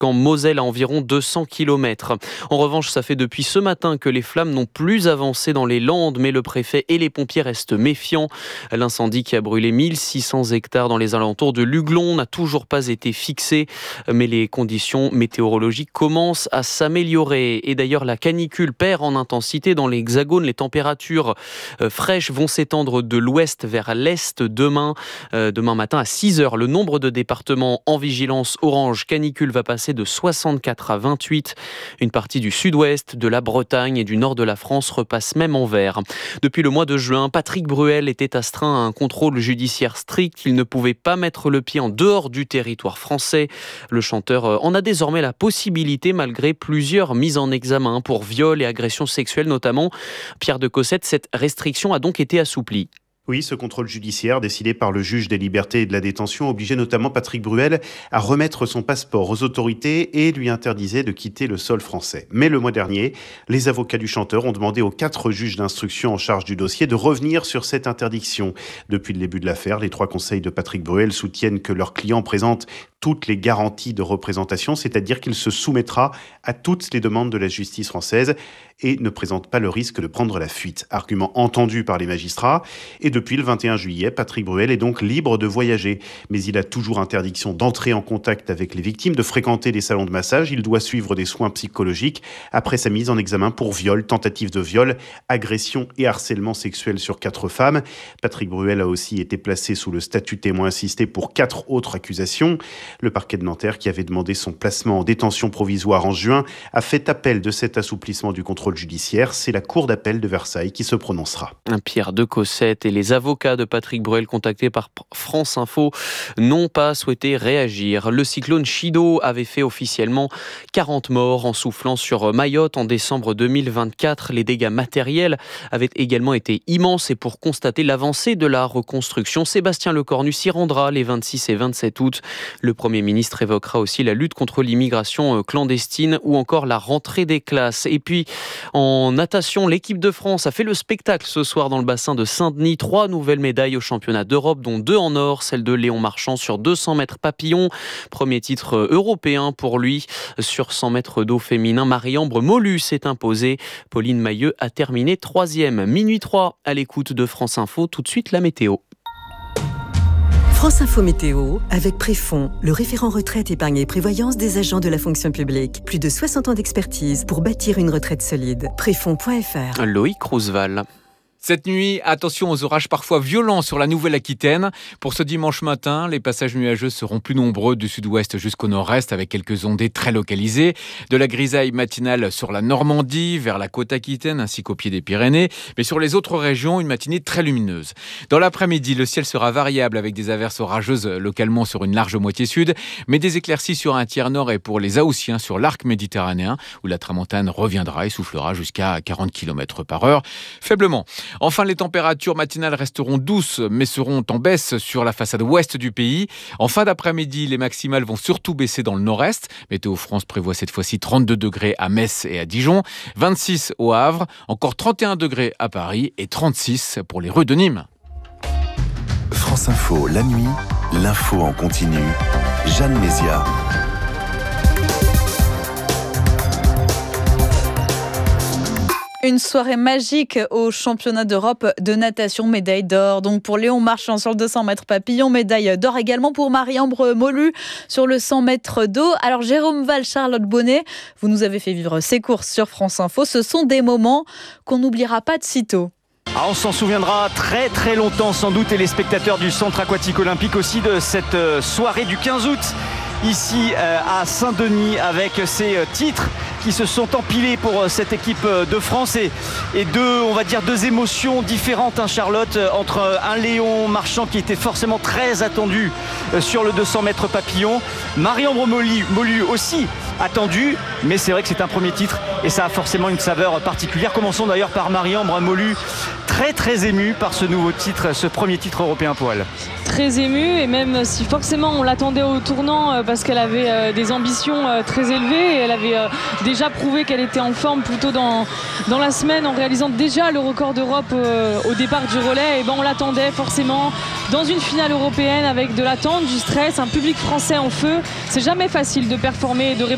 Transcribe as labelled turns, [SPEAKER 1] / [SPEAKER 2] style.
[SPEAKER 1] en Moselle à environ 200 km. En revanche, ça fait depuis ce matin que les flammes n'ont plus avancé dans les Landes, mais le préfet et les pompiers restent méfiants. L'incendie qui a brûlé 1600 hectares dans les alentours de Luglon n'a toujours pas été fixé, mais les conditions météorologiques commencent à s'améliorer. Et d'ailleurs, la canicule perd en intensité dans l'Hexagone. Les températures fraîches vont s'étendre de l'ouest vers l'est demain matin à 6h. Le nombre de départements en vigilance orange canicule va passer de 64 à 28. Une partie du sud-ouest, de la Bretagne et du nord de la France repasse même en vert. Depuis le mois de juin, Patrick Bruel était astreint à un contrôle judiciaire strict. Il ne pouvait pas mettre le pied en dehors du territoire français. Le chanteur en a désormais la possibilité malgré plusieurs mises en examen pour viol et agressions sexuelles notamment. Pierre de Cossette, cette restriction a donc été assouplie.
[SPEAKER 2] Oui, ce contrôle judiciaire décidé par le juge des libertés et de la détention obligeait notamment Patrick Bruel à remettre son passeport aux autorités et lui interdisait de quitter le sol français. Mais le mois dernier, les avocats du chanteur ont demandé aux 4 juges d'instruction en charge du dossier de revenir sur cette interdiction. Depuis le début de l'affaire, les 3 conseils de Patrick Bruel soutiennent que leur client présente toutes les garanties de représentation, c'est-à-dire qu'il se soumettra à toutes les demandes de la justice française et ne présente pas le risque de prendre la fuite. Argument entendu par les magistrats. Et depuis le 21 juillet, Patrick Bruel est donc libre de voyager. Mais il a toujours interdiction d'entrer en contact avec les victimes, de fréquenter des salons de massage. Il doit suivre des soins psychologiques après sa mise en examen pour viol, tentative de viol, agression et harcèlement sexuel sur 4 femmes. Patrick Bruel a aussi été placé sous le statut témoin assisté pour 4 autres accusations. Le parquet de Nanterre, qui avait demandé son placement en détention provisoire en juin, a fait appel de cet assouplissement du contrôle judiciaire. C'est la cour d'appel de Versailles qui se prononcera.
[SPEAKER 1] Pierre de Cossette et les avocats de Patrick Bruel contactés par France Info n'ont pas souhaité réagir. Le cyclone Chido avait fait officiellement 40 morts en soufflant sur Mayotte en décembre 2024. Les dégâts matériels avaient également été immenses et pour constater l'avancée de la reconstruction, Sébastien Lecornu s'y rendra les 26 et 27 août. Le Premier ministre évoquera aussi la lutte contre l'immigration clandestine ou encore la rentrée des classes. Et puis, en natation, l'équipe de France a fait le spectacle ce soir dans le bassin de Saint-Denis. 3 nouvelles médailles au championnat d'Europe, dont 2 en or, celle de Léon Marchand sur 200 mètres papillon. Premier titre européen pour lui. Sur 100 mètres d'eau féminin, Marie-Ambre Molu s'est imposée. Pauline Mailleux a terminé 3e. Minuit 3 à l'écoute de France Info. Tout de suite, la météo.
[SPEAKER 3] France Info Météo, avec Préfond, le référent retraite, épargne et prévoyance des agents de la fonction publique. Plus de 60 ans d'expertise pour bâtir une retraite solide. Préfond.fr.
[SPEAKER 1] Loïc Roosevelt.
[SPEAKER 4] Cette nuit, attention aux orages parfois violents sur la Nouvelle-Aquitaine. Pour ce dimanche matin, les passages nuageux seront plus nombreux du sud-ouest jusqu'au nord-est avec quelques ondées très localisées. De la grisaille matinale sur la Normandie, vers la côte aquitaine ainsi qu'au pied des Pyrénées. Mais sur les autres régions, une matinée très lumineuse. Dans l'après-midi, le ciel sera variable avec des averses orageuses localement sur une large moitié sud, mais des éclaircies sur un tiers nord et pour les Haussiens sur l'arc méditerranéen où la tramontane reviendra et soufflera jusqu'à 40 km/h, faiblement. Enfin, les températures matinales resteront douces, mais seront en baisse sur la façade ouest du pays. En fin d'après-midi, les maximales vont surtout baisser dans le nord-est. Météo France prévoit cette fois-ci 32 degrés à Metz et à Dijon, 26 au Havre, encore 31 degrés à Paris et 36 pour les rues de Nîmes.
[SPEAKER 5] France Info, la nuit, l'info en continu. Jeanne Mézia.
[SPEAKER 6] Une soirée magique au championnat d'Europe de natation, médaille d'or. Donc pour Léon Marchand sur le 200 mètres papillon, médaille d'or également pour Marie-Ambre Molu sur le 100 mètres d'eau. Alors Jérôme Val, Charlotte Bonnet, vous nous avez fait vivre ces courses sur France Info. Ce sont des moments qu'on n'oubliera pas de sitôt.
[SPEAKER 7] On s'en souviendra très très longtemps sans doute, et les spectateurs du centre aquatique olympique aussi, de cette soirée du 15 août ici à Saint-Denis, avec ces titres qui se sont empilés pour cette équipe de France et deux émotions différentes, Charlotte, entre un Léon Marchand qui était forcément très attendu sur le 200 mètres papillon, Marie-Ambre Molu aussi attendu, mais c'est vrai que c'est un premier titre et ça a forcément une saveur particulière. Commençons d'ailleurs par Marie-Ambre Molu, très très émue par ce nouveau titre, ce premier titre européen pour elle.
[SPEAKER 8] Très émue, et même si forcément on l'attendait au tournant parce qu'elle avait des ambitions très élevées, et elle avait déjà prouvé qu'elle était en forme plus tôt dans la semaine en réalisant déjà le record d'Europe au départ du relais. Et on l'attendait forcément dans une finale européenne avec de l'attente, du stress, un public français en feu. C'est jamais facile de performer et de répondre